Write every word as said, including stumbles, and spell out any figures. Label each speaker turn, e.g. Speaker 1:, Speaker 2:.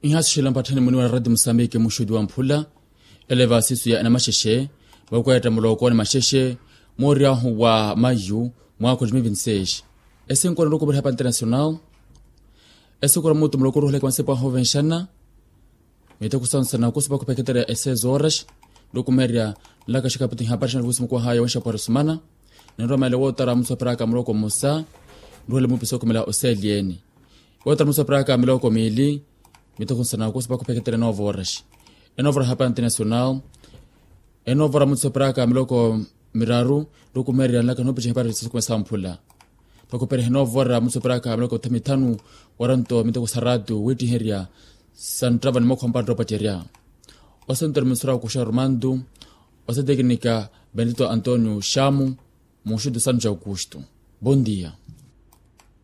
Speaker 1: Inhasu shilampatani muni wa radi Msambiki mshudu wa mpula eleva sisu ya na masheshe wakweta mulokoni masheshe moria wa mayu mwaka elfu mbili na ishirini na sita. Ese nkora ndoko hapa international ese nkora mutu mulokoro hule kwansepa hovenshana mete kusansa na kusupa kupeketera ese zorash dokumeria laka shikapati hapa shana vusimu kwa haya wansha kwa sumana nero mele wotara muso praka muloko musa ndole mupiso kumela oselieni wotara muso praka muloko mili mete kusansa kusupa kupeketera no vorash enovra hapa international enovra muso praka muloko miraru dokumeria laka no piche hapa siku sampula pakopere henovra muso praka muloko tamitanu waranto mete kusaratu witi heria santrava ni moko mpado pateria osentor misra kusha Romando ose técnica Benito Antonio Chamo Monchido Sanjo Augusto. Bom dia.